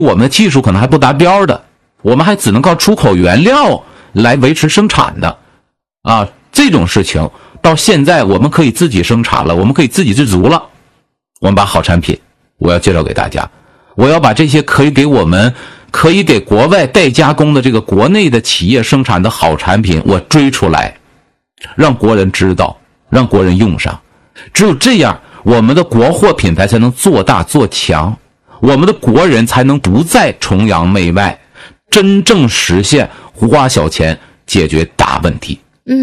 我们的技术可能还不达标的，我们还只能靠出口原料来维持生产的啊，这种事情到现在我们可以自己生产了，我们可以自给自足了。我们把好产品我要介绍给大家，我要把这些可以给国外代加工的这个国内的企业生产的好产品我追出来，让国人知道，让国人用上。只有这样，我们的国货品牌才能做大做强，我们的国人才能不再崇洋媚外，真正实现胡花小钱解决大问题。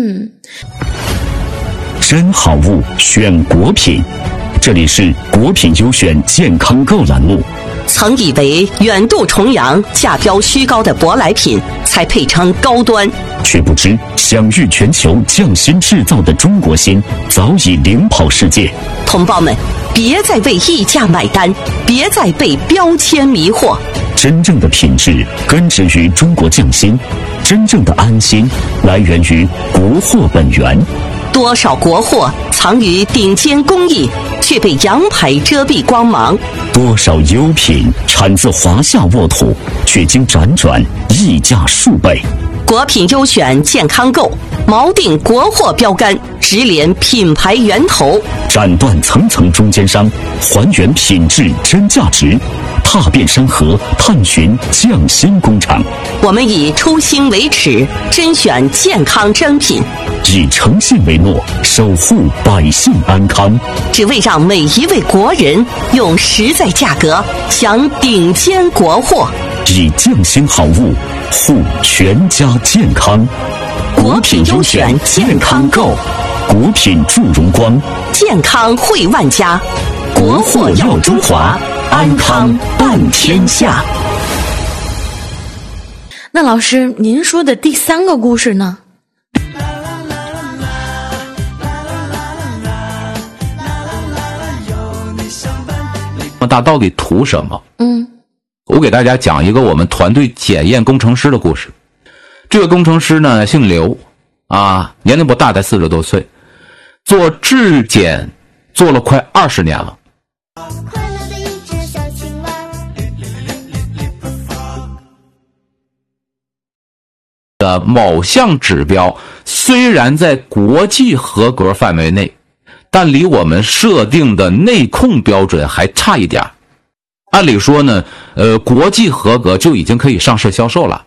真好物选国品，这里是国品优选健康购栏目。 曾以为远渡重洋、价标虚高的舶来品才配称高端， 却不知享誉全球、匠心制造的中国心早已领跑世界。 同胞们，别再为溢价买单，别再被标签迷惑。 真正的品质根植于中国匠心，真正的安心来源于国货本源。 多少国货藏于顶尖工艺，却被洋牌遮蔽光芒； 多少优品产自华夏沃土，却经辗转溢价数倍。 国品优选健康购，锚定国货标杆，直连品牌源头， 斩断层层中间商，还原品质真价值，踏遍山河，探寻匠心工厂。 我们以初心为尺，甄选健康真品， 以诚信为诺，守护百姓安康， 只为让每一位国人用实在价格享顶尖国货， 以匠心好物护全家健康。 国品优选健康购， 国品助荣光， 健康惠万家，国货耀中华，安康伴天下。 那老师，您说的第3个故事呢？ 他到底图什么？我给大家讲一个我们团队检验工程师的故事。这个工程师呢姓刘啊，年龄不大，才40多岁，做质检做了快20年了。某项指标虽然在国际合格范围内，但离我们设定的内控标准还差一点。按理说呢，国际合格就已经可以上市销售了。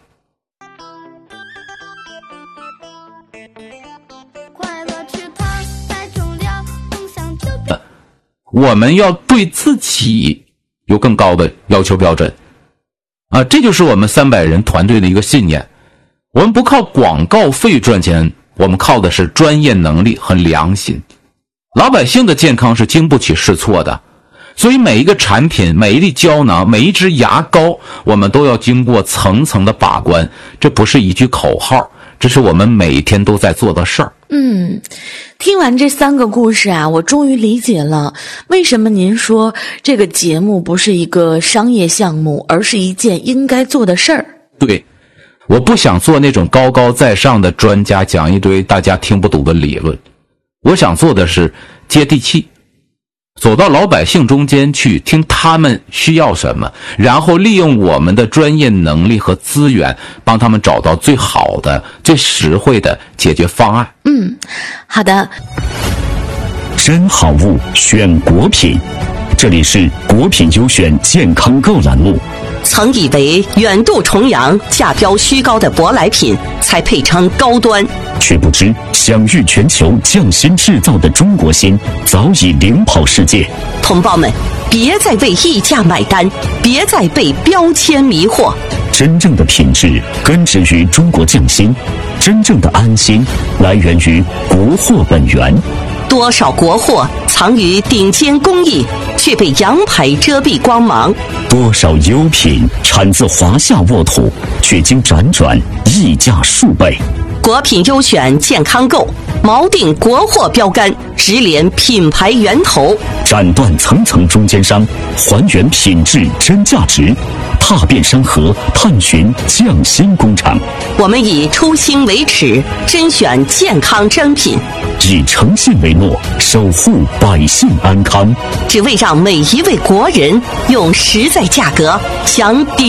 我们要对自己有更高的要求标准啊，这就是我们300人团队的一个信念。我们不靠广告费赚钱，我们靠的是专业能力和良心。老百姓的健康是经不起试错的，所以每一个产品、每一粒胶囊、每一支牙膏，我们都要经过层层的把关。这不是一句口号，这是我们每天都在做的事儿。 听完这3个故事啊，我终于理解了为什么您说这个节目不是一个商业项目，而是一件应该做的事儿。 对，我不想做那种高高在上的专家，讲一堆大家听不懂的理论。我想做的是接地气，走到老百姓中间去，听他们需要什么，然后利用我们的专业能力和资源，帮他们找到最好的、最实惠的解决方案。 好的。 真好物选国品，这里是国品优选健康购栏目。 曾以为远渡重洋、价标虚高的舶来品才配称高端， 却不知享誉全球、匠心制造的中国心早已领跑世界。 同胞们，别再为溢价买单，别再被标签迷惑。 真正的品质根植于中国匠心，真正的安心来源于国货本源。 多少国货藏于顶尖工艺，却被洋牌遮蔽光芒； 多少优品产自华夏沃土，却经辗转溢价数倍。 国品优选健康购，锚定国货标杆，直连品牌源头， 斩断层层中间商，还原品质真价值，踏遍山河，探寻匠心工厂。 我们以初心为尺，甄选健康真品， 以诚信为诺，守护百姓安康， 只为让每一位国人用实在价格享顶